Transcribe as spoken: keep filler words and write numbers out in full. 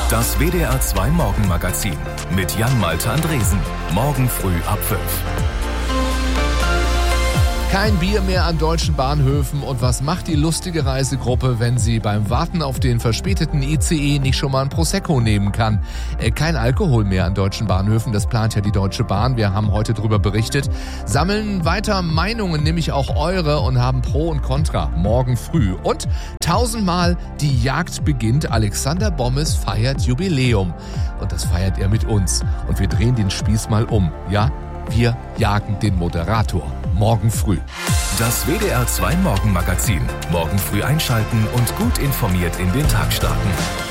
Das W D R zwei Morgenmagazin mit Jan-Malte Andresen. Morgen früh ab fünf. Kein Bier mehr an deutschen Bahnhöfen. Und was macht die lustige Reisegruppe, wenn sie beim Warten auf den verspäteten I C E nicht schon mal ein Prosecco nehmen kann? Äh, kein Alkohol mehr an deutschen Bahnhöfen, das plant ja die Deutsche Bahn. Wir haben heute darüber berichtet. Sammeln weiter Meinungen, nämlich auch eure, und haben Pro und Contra morgen früh. Und tausendmal die Jagd beginnt. Alexander Bommes feiert Jubiläum. Und das feiert er mit uns. Und wir drehen den Spieß mal um. Ja, wir jagen den Moderator. Morgen früh. Das W D R zwei Morgenmagazin. Morgen früh einschalten und gut informiert in den Tag starten.